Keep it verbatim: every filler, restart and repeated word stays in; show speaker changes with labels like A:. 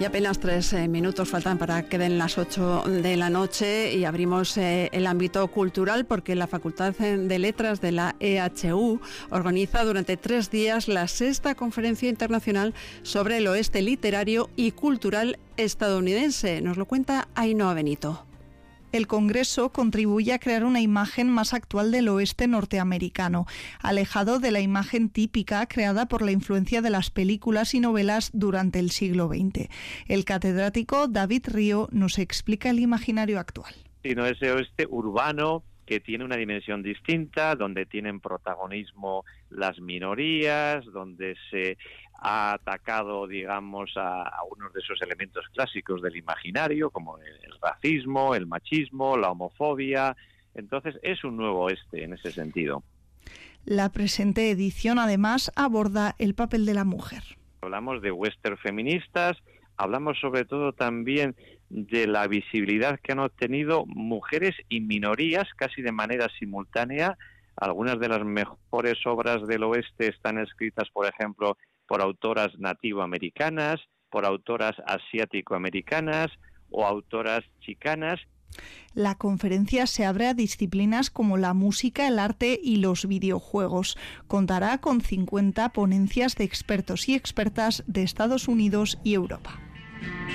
A: Y apenas tres eh, minutos faltan para que den las ocho de la noche y abrimos eh, el ámbito cultural porque la Facultad de Letras de la E H U organiza durante tres días la sexta conferencia internacional sobre el oeste literario y cultural estadounidense. Nos lo cuenta Ainhoa Benito.
B: El Congreso contribuye a crear una imagen más actual del oeste norteamericano, alejado de la imagen típica creada por la influencia de las películas y novelas durante el siglo veinte. El catedrático David Río nos explica el imaginario actual.
C: Sino ese oeste urbano que tiene una dimensión distinta, donde tienen protagonismo las minorías, donde se ha atacado, digamos, a, a unos de esos elementos clásicos del imaginario, como el, el racismo, el machismo, la homofobia. Entonces, es un nuevo oeste en ese sentido.
B: La presente edición, además, aborda el papel de la mujer.
C: Hablamos de western feministas, hablamos sobre todo también de la visibilidad que han obtenido mujeres y minorías casi de manera simultánea. Algunas de las mejores obras del oeste están escritas, por ejemplo, por autoras nativoamericanas, por autoras asiático-americanas o autoras chicanas.
B: La conferencia se abre a disciplinas como la música, el arte y los videojuegos. Contará con cincuenta ponencias de expertos y expertas de Estados Unidos y Europa.